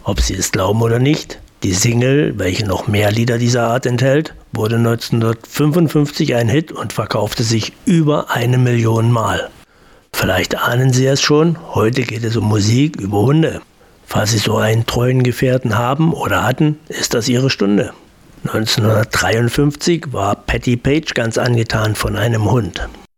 Ob Sie es glauben oder nicht, die Single, welche noch mehr Lieder dieser Art enthält, wurde 1955 ein Hit und verkaufte sich über 1 Million Mal. Vielleicht ahnen Sie es schon, heute geht es um Musik über Hunde. Falls Sie so einen treuen Gefährten haben oder hatten, ist das Ihre Stunde. 1953 war Patti Page ganz angetan von einem Hund.